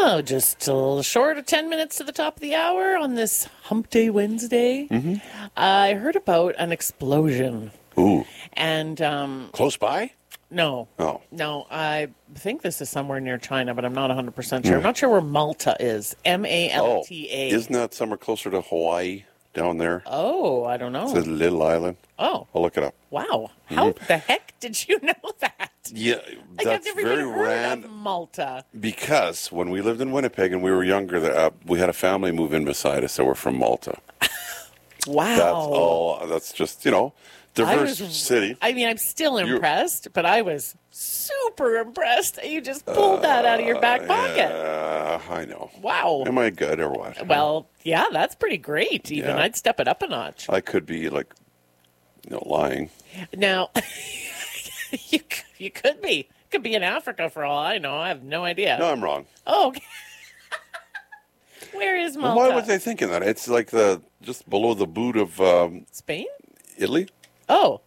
Oh, just a little short of 10 minutes to the top of the hour on this Hump Day Wednesday. I heard about an explosion. Ooh. And, Close by? no. Oh. No, I think this is somewhere near China, but I'm not 100% sure. I'm not sure where Malta is. M-A-L-T-A. Isn't that somewhere closer to Hawaii down there? Oh, I don't know. It's a little island. Oh. I'll look it up. Wow. How the heck did you know that? Yeah, Like, that's I've never very even heard random. of Malta. Because when we lived in Winnipeg and we were younger, we had a family move in beside us that were from Malta. Wow. That's all. That's just, diverse city. I mean, I'm still impressed, but I was super impressed that you just pulled that out of your back pocket. I know. Wow. Am I good or what? Well, yeah, that's pretty great. Even Yeah. I'd step it up a notch. I could be lying. Now, you could be. Could be in Africa for all I know. I have no idea. No, I'm wrong. Oh, okay. Where is Malta? Why was they thinking that? It's like just below the boot of Spain? Italy. Oh.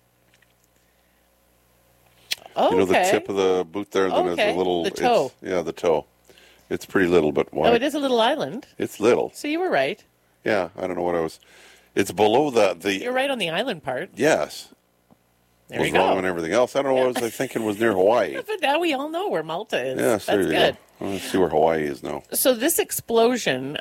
Oh, You know okay. the tip of the boot there, and then Okay. there's a little. The toe. The toe. It's pretty little, but why? Oh, it is a little island. It's little. So you were right. Yeah, I don't know what I was. It's below the. You're right on the island part. Yes. There was you go. wrong on everything else. I don't know what I was thinking was near Hawaii. But now we all know where Malta is. Yes, That's there you good. go. Let's see where Hawaii is now. So this explosion,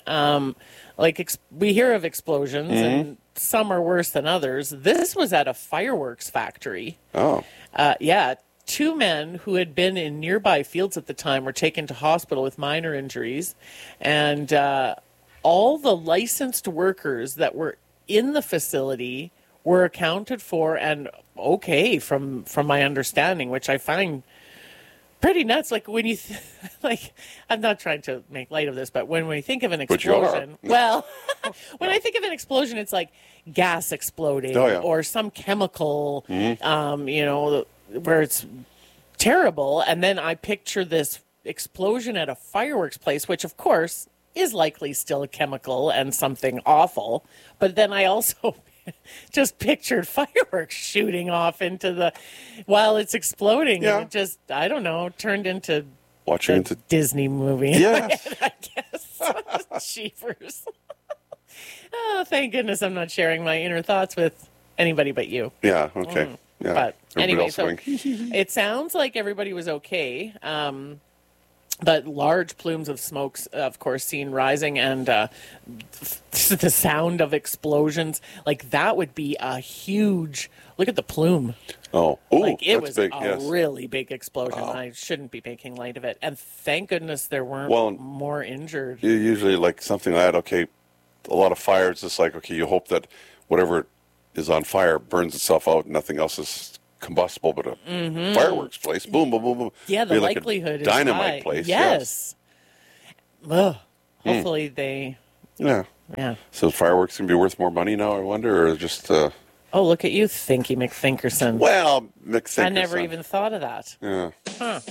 we hear of explosions, and some are worse than others. This was at a fireworks factory. Oh. Yeah, 2 men who had been in nearby fields at the time were taken to hospital with minor injuries, and all the licensed workers that were in the facility were accounted for and okay from my understanding, which I find pretty nuts. Like when you, I'm not trying to make light of this, but when we think of an But you are. explosion, well, when I think of an explosion, it's like gas exploding or some chemical, where it's terrible. And then I picture this explosion at a fireworks place, which of course is likely still a chemical and something awful. But then I also just pictured fireworks shooting off while it's exploding. Yeah. And it just, I don't know, turned into Watching a into Disney movie. Yes. I guess. Cheapers. Oh, thank goodness I'm not sharing my inner thoughts with anybody but you. Yeah. Okay. Yeah. But Everybody anyway, else so going, it sounds like everybody was okay. But large plumes of smoke, of course, seen rising, and the sound of explosions. Like, that would be a huge... Look at the plume. Oh, Like, it that's was big. a Yes. really big explosion. Wow. I shouldn't be making light of it. And thank goodness there weren't more injured. You usually like something like that. Okay, a lot of fires. It's like, okay, you hope that whatever is on fire burns itself out. Nothing else is combustible, but a fireworks place. Boom, boom, boom, boom. Yeah, the Be like a likelihood is dynamite high. place. Yes. Ugh. Hopefully they... Yeah. Yeah. So fireworks can be worth more money now, I wonder, or just... Oh, look at you, Thinky McThinkerson. Well, McThinkerson. I never even thought of that. Yeah. Huh.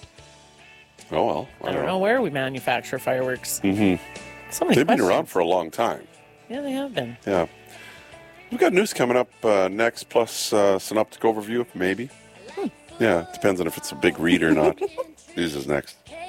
Oh, well. I don't know where we manufacture fireworks. Mm-hmm. So many They've been questions. around for a long time. Yeah, they have been. Yeah. We've got news coming up next, plus synoptic overview, maybe. Yeah, it depends on if it's a big read or not. News is next.